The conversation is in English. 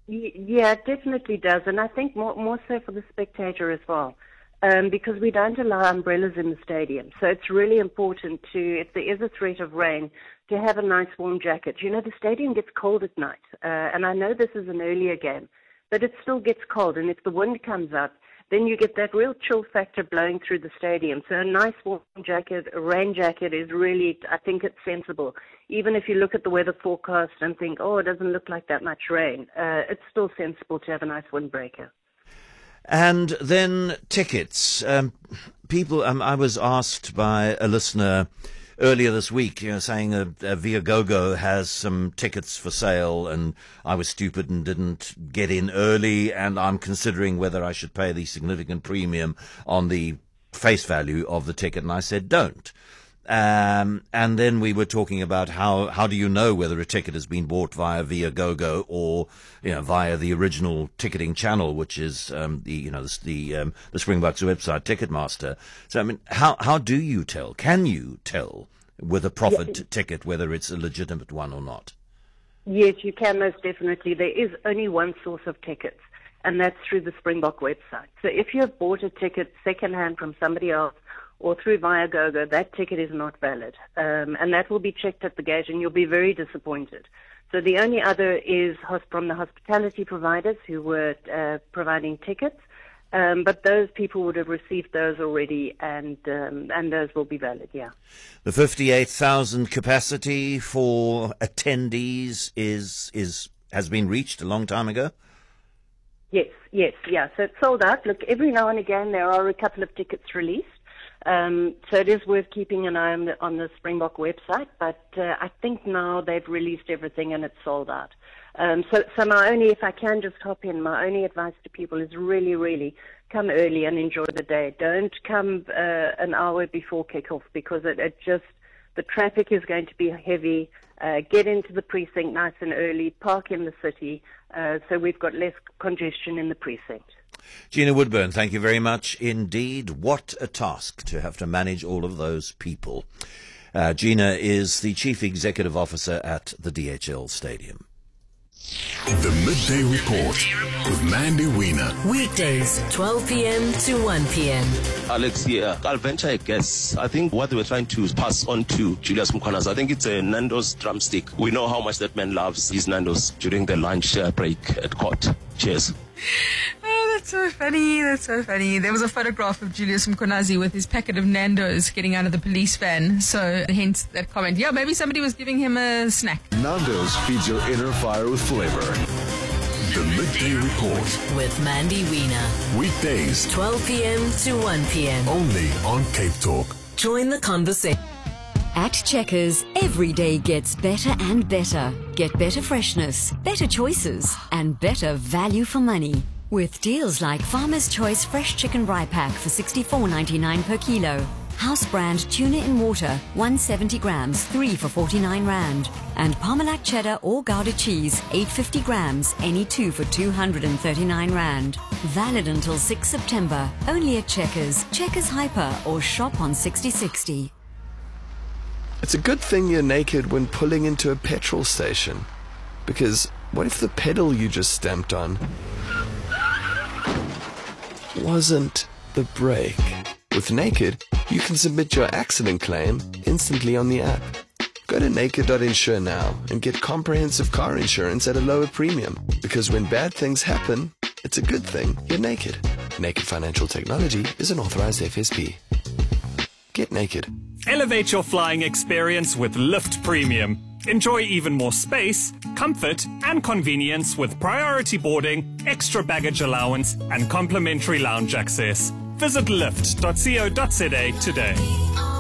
Yeah, it definitely does, and I think more so for the spectator as well, because we don't allow umbrellas in the stadium. So it's really important to, if there is a threat of rain, to have a nice warm jacket. You know, the stadium gets cold at night, and I know this is an earlier game, but it still gets cold, and if the wind comes up, then you get that real chill factor blowing through the stadium. So a nice warm jacket, a rain jacket is really, I think it's sensible. Even if you look at the weather forecast and think, oh, it doesn't look like that much rain, it's still sensible to have a nice windbreaker. And then tickets. I was asked by a listener earlier this week, saying Viagogo has some tickets for sale, and I was stupid and didn't get in early, and I'm considering whether I should pay the significant premium on the face value of the ticket, and I said don't. And then we were talking about how do you know whether a ticket has been bought via Viagogo or via the original ticketing channel, which is the Springboks website, Ticketmaster. So I mean, how do you tell? Can you tell with a proffered ticket whether it's a legitimate one or not? Yes, you can most definitely. There is only one source of tickets, and that's through the Springbok website. So if you have bought a ticket secondhand from somebody else, or through Viagogo, that ticket is not valid. And that will be checked at the gate, and you'll be very disappointed. So the only other is from the hospitality providers who were providing tickets, but those people would have received those already, and those will be valid, yeah. The 58,000 capacity for attendees has been reached a long time ago? Yes, yeah. So it's sold out. Look, every now and again there are a couple of tickets released. So it is worth keeping an eye on the Springbok website, but I think now they've released everything and it's sold out. So my only, if I can just hop in, my only advice to people is really, really come early and enjoy the day. Don't come an hour before kickoff, because the traffic is going to be heavy. Get into the precinct nice and early, park in the city, so we've got less congestion in the precinct. Gina Woodburn, thank you very much indeed. What a task to have to manage all of those people. Gina is the Chief Executive Officer at the DHL Stadium. The Midday Report with Mandy Wiener. Weekdays, 12 p.m. to 1 p.m. Alex, I'll venture a guess. I think what they were trying to pass on to Julius Mkhwanazi, I think it's a Nando's drumstick. We know how much that man loves his Nando's during the lunch break at court. Cheers. That's so funny. That's so funny. There was a photograph of Julius Mkhwanazi with his packet of Nando's getting out of the police van. So hence that comment. Yeah, maybe somebody was giving him a snack. Nando's feeds your inner fire with flavor. The Midday Report with Mandy Wiener. Weekdays, 12 p.m. to 1 p.m. only on Cape Talk. Join the conversation. At Checkers, every day gets better and better. Get better freshness, better choices, and better value for money. With deals like Farmer's Choice Fresh Chicken Rye Pack for $64.99 per kilo. House brand tuna in water, 170 grams, 3 for 49 rand. And Parmalat cheddar or Gouda cheese, 850 grams, any 2 for 239 rand. Valid until 6 September. Only at Checkers, Checkers Hyper, or shop on 6060. It's a good thing you're naked when pulling into a petrol station. Because what if the pedal you just stamped on wasn't the brake? With Naked, you can submit your accident claim instantly on the app. Go to naked.insure now and get comprehensive car insurance at a lower premium. Because when bad things happen, it's a good thing you're naked. Naked Financial Technology is an authorized FSP. Get naked. Elevate your flying experience with Lift Premium. Enjoy even more space, comfort, and convenience with priority boarding, extra baggage allowance, and complimentary lounge access. Visit lift.co.za today.